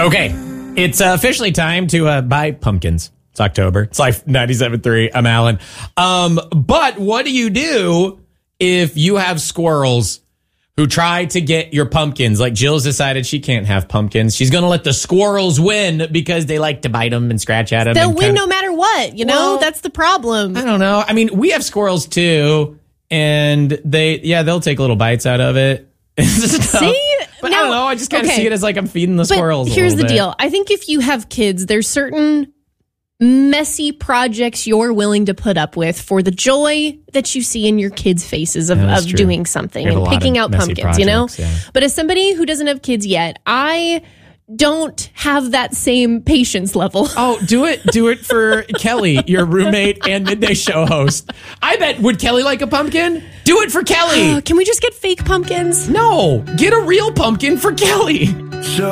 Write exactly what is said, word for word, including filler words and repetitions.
Okay, it's uh, officially time to uh, buy pumpkins. It's October. It's like ninety-seven point three. I'm Alan. Um, but what do you do if you have squirrels who try to get your pumpkins? Like Jill's decided she can't have pumpkins. She's going to let the squirrels win because they like to bite them and scratch at them. They'll win kinda, no matter what, you know? Well, That's the problem. I don't know. I mean, we have squirrels too, and they, yeah, they'll take little bites out of it. See? But now, I don't know. I just kind of okay. see it as like I'm feeding the squirrels. But here's a the little deal. I think if you have kids, there's certain messy projects you're willing to put up with for the joy that you see in your kids' faces of, Yeah, of true. doing something We have a and lot picking of out messy pumpkins, you know? projects, yeah. But as somebody who doesn't have kids yet, I don't have that same patience level. Oh, do it. Do it for Kelly, your roommate and midday show host. I bet, would Kelly like a pumpkin? Do it for Kelly. Can we just get fake pumpkins? No, get a real pumpkin for Kelly.